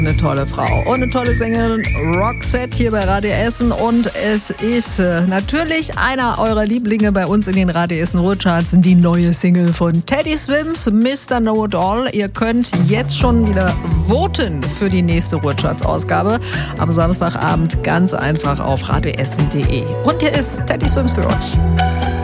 Eine tolle Frau und eine tolle Sängerin, Roxette hier bei Radio Essen, und es ist natürlich einer eurer Lieblinge bei uns in den Radio Essen Ruhrcharts, die neue Single von Teddy Swims, Mr. Know It All. Ihr könnt jetzt schon wieder voten für die nächste Ruhrcharts-Ausgabe am Samstagabend, ganz einfach auf radioessen.de. Und hier ist Teddy Swims für euch.